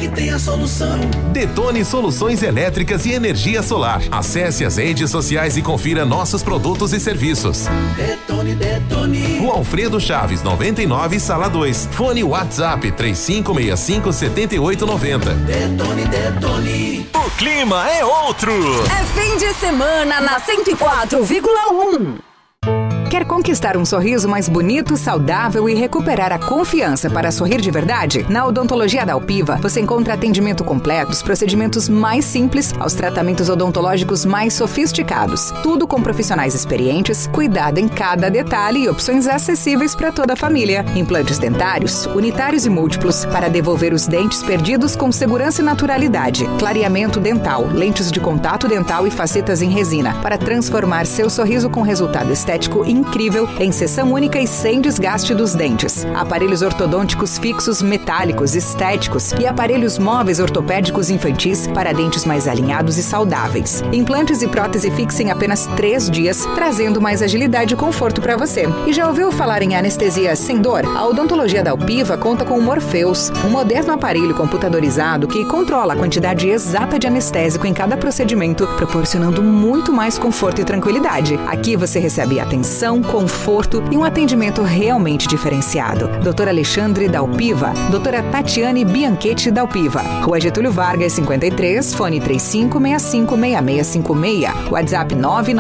que tem a solução. Detone Soluções Elétricas e Energia Solar. Acesse as redes sociais e confira nossos produtos e serviços. Detone, Detone. Rua Alfredo Chaves, 99, Sala 2. Fone WhatsApp 3565-7890. Detone, Detone. O clima é outro. É fim de semana na 104,1. Quer conquistar um sorriso mais bonito, saudável e recuperar a confiança para sorrir de verdade? Na Odontologia da Alpiva, você encontra atendimento completo, os procedimentos mais simples aos tratamentos odontológicos mais sofisticados. Tudo com profissionais experientes, cuidado em cada detalhe e opções acessíveis para toda a família. Implantes dentários, unitários e múltiplos para devolver os dentes perdidos com segurança e naturalidade. Clareamento dental, lentes de contato dental e facetas em resina para transformar seu sorriso com resultado estético incrível em seção única e sem desgaste dos dentes. Aparelhos ortodônticos fixos metálicos, estéticos e aparelhos móveis ortopédicos infantis para dentes mais alinhados e saudáveis. Implantes e prótese fixa em apenas 3 dias, trazendo mais agilidade e conforto para você. E já ouviu falar em anestesia sem dor? A Odontologia da Alpiva conta com o Morpheus, um moderno aparelho computadorizado que controla a quantidade exata de anestésico em cada procedimento, proporcionando muito mais conforto e tranquilidade. Aqui você recebe atenção, conforto e um atendimento realmente diferenciado. Dr. Alexandre Dalpiva, doutora Tatiane Bianchetti Dalpiva, Rua Getúlio Vargas, 53, fone 35656656, WhatsApp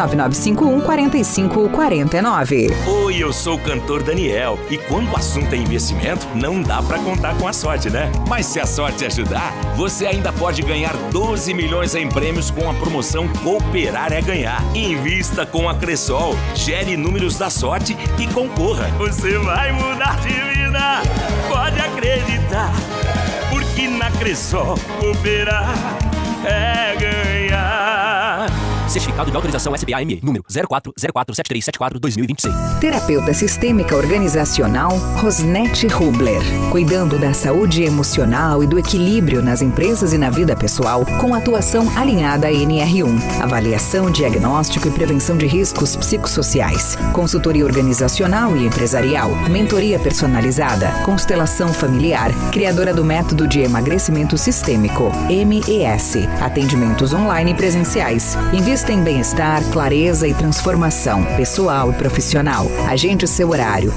999514549. Oi, eu sou o cantor Daniel e quando o assunto é investimento, não dá pra contar com a sorte, né? Mas se a sorte ajudar, você ainda pode ganhar 12 milhões em prêmios com a promoção Cooperar é Ganhar. Invista com a Cressol, gere números da sorte e concorra. Você vai mudar de vida, pode acreditar, porque na Cressol cooperar é ganhar. Certificado de autorização SBA-ME, número 04047374-2026. Terapeuta Sistêmica Organizacional Rosnete Rubler. Cuidando da saúde emocional e do equilíbrio nas empresas e na vida pessoal, com atuação alinhada à NR1. Avaliação, diagnóstico e prevenção de riscos psicossociais. Consultoria organizacional e empresarial. Mentoria personalizada. Constelação familiar. Criadora do método de emagrecimento sistêmico, MES. Atendimentos online e presenciais. Invista em bem-estar, clareza e transformação pessoal e profissional. Agende seu horário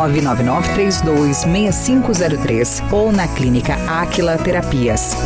999326503 ou na Clínica Áquila Terapias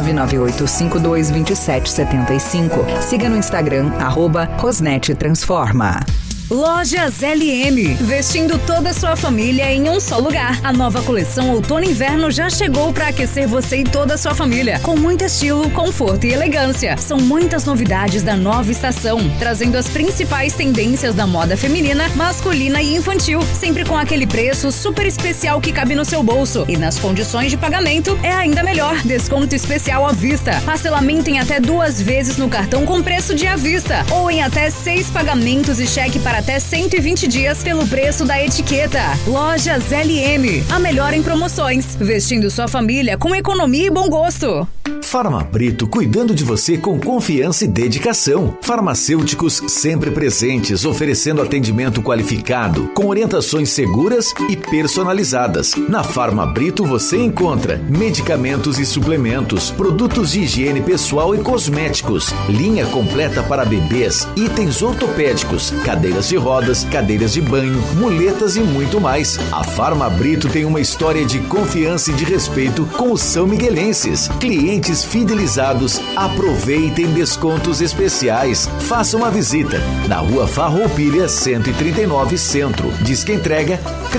998522775. Siga no Instagram @Rosnete Transforma. Lojas LM, vestindo toda a sua família em um só lugar. A nova coleção Outono e Inverno já chegou para aquecer você e toda a sua família, com muito estilo, conforto e elegância. São muitas novidades da nova estação, trazendo as principais tendências da moda feminina, masculina e infantil, sempre com aquele preço super especial que cabe no seu bolso. E nas condições de pagamento é ainda melhor, desconto especial à vista, parcelamento em até 2 vezes no cartão com preço de à vista, ou em até 6 pagamentos e cheque para até 120 dias pelo preço da etiqueta. Lojas LM, a melhor em promoções, vestindo sua família com economia e bom gosto. Farma Brito, cuidando de você com confiança e dedicação. Farmacêuticos sempre presentes, oferecendo atendimento qualificado, com orientações seguras e personalizadas. Na Farma Brito você encontra medicamentos e suplementos, produtos de higiene pessoal e cosméticos, linha completa para bebês, itens ortopédicos, cadeiras de rodas, cadeiras de banho, muletas e muito mais. A Farma Brito tem uma história de confiança e de respeito com os são miguelenses. Clientes fidelizados aproveitem descontos especiais. Faça uma visita na Rua Farroupilha 139 Centro. Disque entrega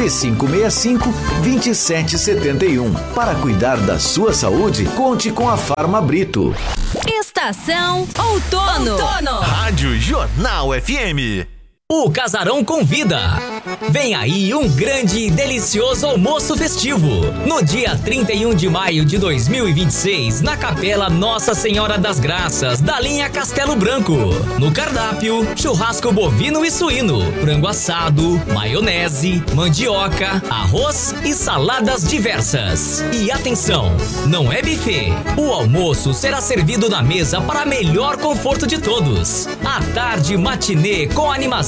3565-2771. Para cuidar da sua saúde, conte com a Farma Brito. Estação Outono. Rádio Jornal FM. O Casarão convida. Vem aí um grande e delicioso almoço festivo. No dia 31 de maio de 2026, na Capela Nossa Senhora das Graças, da linha Castelo Branco. No cardápio, churrasco bovino e suíno, frango assado, maionese, mandioca, arroz e saladas diversas. E atenção, não é buffet. O almoço será servido na mesa para melhor conforto de todos. À tarde, matinê com animação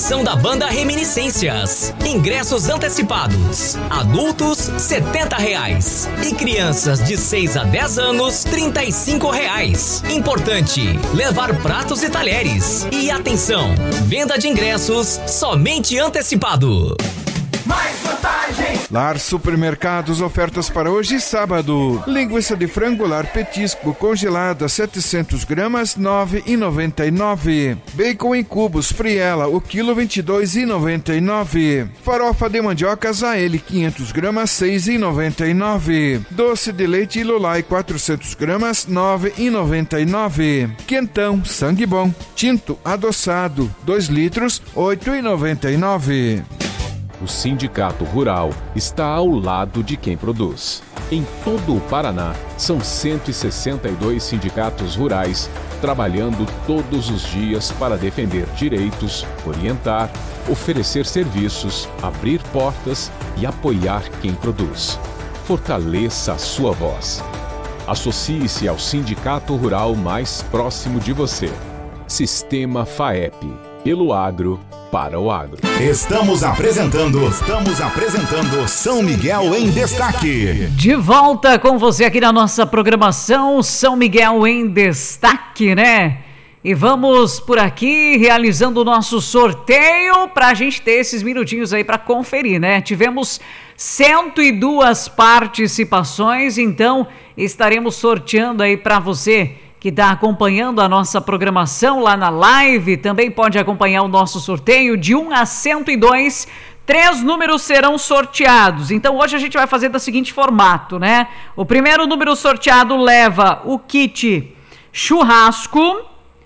apresentação da banda Reminiscências. Ingressos antecipados. Adultos, R$70. E crianças de 6 a 10 anos, R$35. Importante, levar pratos e talheres. E atenção, venda de ingressos somente antecipado. Mais vantagem! Lar Supermercados, ofertas para hoje e sábado. Linguiça de frango Lar Petisco congelada 700 gramas, R$ 9,99. Bacon em cubos Friela, o quilo R$ 22,99. Farofa de mandioca Zael 500 gramas, R$ 6,99. Doce de leite Lulai 400 gramas, R$ 9,99. Quentão Sangue Bom tinto adoçado 2 litros, R$ 8,99. O Sindicato Rural está ao lado de quem produz. Em todo o Paraná, são 162 sindicatos rurais trabalhando todos os dias para defender direitos, orientar, oferecer serviços, abrir portas e apoiar quem produz. Fortaleça a sua voz. Associe-se ao Sindicato Rural mais próximo de você. Sistema FAEP. Pelo agro, para o agro. Estamos apresentando São Miguel em Destaque. De volta com você aqui na nossa programação São Miguel em Destaque, né? E vamos por aqui realizando o nosso sorteio para a gente ter esses minutinhos aí para conferir, né? Tivemos 102 participações, então estaremos sorteando aí para você que está acompanhando a nossa programação lá na live, também pode acompanhar o nosso sorteio de 1 a 102. 3 números serão sorteados. Então hoje a gente vai fazer do seguinte formato, né? O primeiro número sorteado leva o kit churrasco,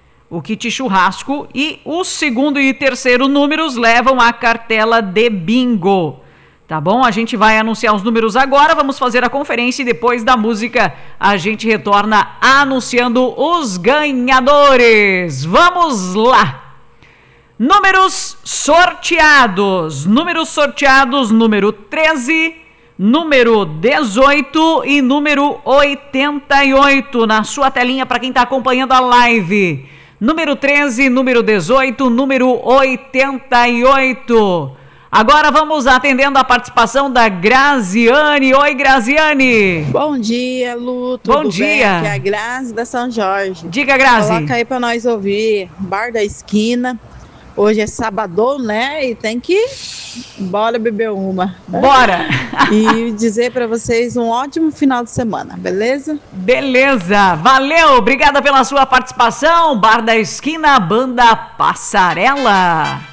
e o segundo e terceiro números levam a cartela de bingo. Tá bom? A gente vai anunciar os números agora, vamos fazer a conferência e depois da música a gente retorna anunciando os ganhadores. Vamos lá! Números sorteados, número 13, número 18 e número 88 na sua telinha para quem está acompanhando a live. Número 13, número 18, número 88. Agora vamos atendendo a participação da Graziane. Oi, Graziane. Bom dia, Lu. Tudo Bom dia. bem? Aqui é a Grazi da São Jorge. Diga, Grazi. Coloca aí pra nós ouvir Bar da Esquina. Hoje é sábado, né? E tem que bora beber uma. Bora. E dizer pra vocês um ótimo final de semana, beleza? Beleza. Valeu. Obrigada pela sua participação. Bar da Esquina, Banda Passarela.